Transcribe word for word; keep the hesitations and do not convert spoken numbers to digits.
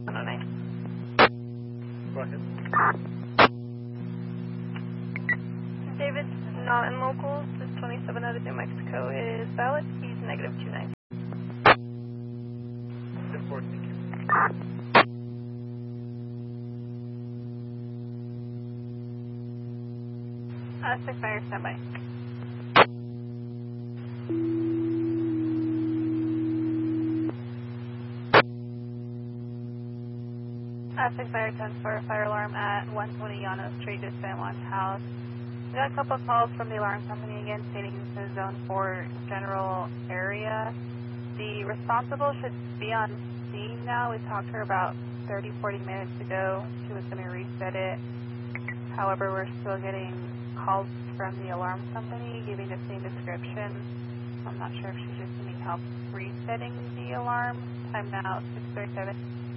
one oh nine. Go ahead. David, not in locals, this twenty-seven out of New Mexico is valid. He's negative two nine. ten four, thank you. Uh, six fire, standby. Uh, six fire, ten for a fire alarm at one twenty Llano Street, just San Juan's house. We got a couple of calls from the alarm company again stating this is zone four general area. The responsible should be on scene now. We talked to her about thirty, forty minutes ago. She was going to reset it. However, we're still getting calls from the alarm company giving the same description. I'm not sure if she's just needing help resetting the alarm. Time now, six thirty-seven.